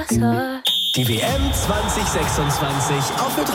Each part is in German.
Wasser. Die WM 2026 auf Ö3.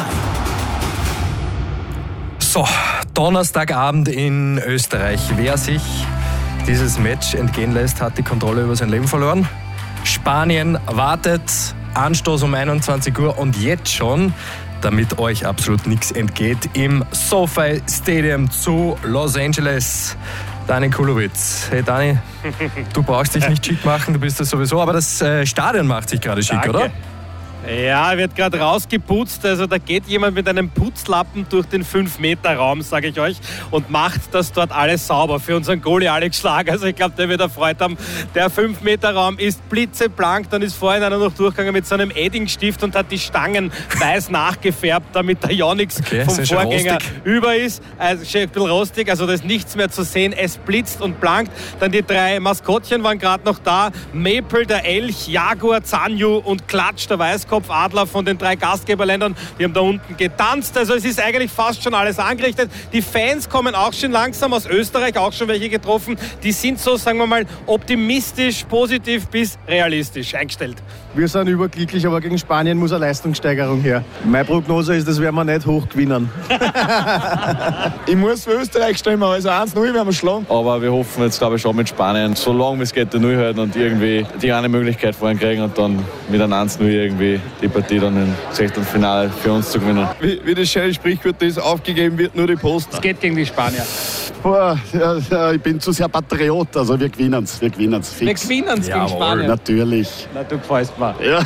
So, Donnerstagabend in Österreich. Wer sich dieses Match entgehen lässt, hat die Kontrolle über sein Leben verloren. Spanien wartet, Anstoß um 21 Uhr und jetzt schon, damit euch absolut nichts entgeht, im SoFi Stadium zu Los Angeles. Dani Kulowitz. Hey Dani, du brauchst dich nicht schick machen, du bist das sowieso, aber das Stadion macht sich gerade schick, oder? Ja, wird gerade rausgeputzt. Also da geht jemand mit einem Putzlappen durch den 5-Meter-Raum, sage ich euch, und macht das dort alles sauber für unseren Goalie Alex Schlag. Also ich glaube, der wird erfreut haben. Der 5-Meter-Raum ist blitzeblank. Dann ist vorhin einer noch durchgegangen mit so einem Eddingstift und hat die Stangen weiß nachgefärbt, damit da ja nichts vom Vorgänger über ist. Also schon ein bisschen rostig, also da ist nichts mehr zu sehen. Es blitzt und blankt. Dann die 3 Maskottchen waren gerade noch da. Maple, der Elch, Jaguar, Zanju und Klatsch, der Weißkopf. Adler von den 3 Gastgeberländern, die haben da unten getanzt. Also es ist eigentlich fast schon alles angerichtet. Die Fans kommen auch schon langsam aus Österreich, auch schon welche getroffen. Die sind so, sagen wir mal, optimistisch, positiv bis realistisch eingestellt. Wir sind überglücklich, aber gegen Spanien muss eine Leistungssteigerung her. Meine Prognose ist, das werden wir nicht hoch gewinnen. Ich muss für Österreich stimmen, also 1-0 werden wir schlagen. Aber wir hoffen jetzt, glaube ich, schon mit Spanien, so lange wie es geht, die 0 halten und irgendwie die eine Möglichkeit vorhin kriegen und dann mit einem 1-0 irgendwie die Partie dann im Sechtelfinale für uns zu gewinnen. Wie das schöne Sprichwort ist, aufgegeben wird nur die Post. Es geht gegen die Spanier. Boah, ja, ich bin zu sehr Patriot, also wir gewinnen es. Wir gewinnen es gegen Spanien. Natürlich. Na, du gefällst mir. Ja.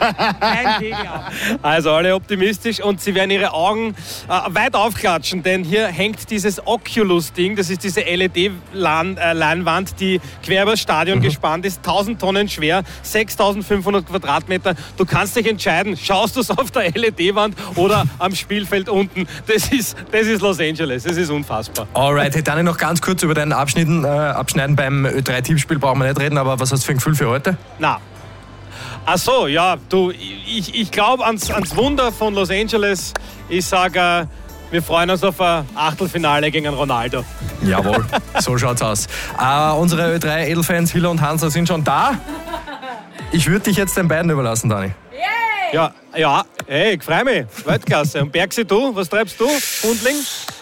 Also alle optimistisch und sie werden ihre Augen weit aufklatschen, denn hier hängt dieses Oculus-Ding, das ist diese LED-Leinwand, die quer übers Stadion gespannt ist, 1000 Tonnen schwer, 6500 Quadratmeter. Du kannst dich entscheiden, schaust du es auf der LED-Wand oder am Spielfeld unten. Das ist Los Angeles, das ist unfassbar. Alright, hey Dani, noch ganz kurz über deinen Abschneiden beim Ö3-Tippspiel brauchen wir nicht reden, aber was hast du für ein Gefühl für heute? Na. Ach so, ja, du, ich glaube ans Wunder von Los Angeles. Ich sage, wir freuen uns auf ein Achtelfinale gegen Ronaldo. Jawohl, so schaut's aus. Unsere Ö3-Edelfans Hiller und Hansa sind schon da. Ich würde dich jetzt den beiden überlassen, Dani. Ja, hey, ich freue mich. Weltklasse. Und Bergsi, du, was treibst du, Hundling?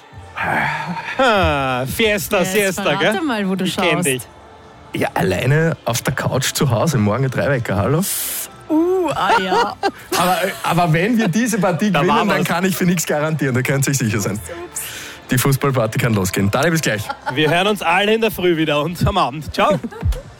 Siesta, gell? Warte mal, wo du ich kenn dich. Ja, alleine auf der Couch zu Hause, morgen 3 Wecker, hallo? Ja. aber wenn wir diese Partie gewinnen, dann kann ich für nichts garantieren, da könnt ihr euch sicher sein. Die Fußballparty kann losgehen. Dani, bis gleich. Wir hören uns alle in der Früh wieder und am Abend. Ciao.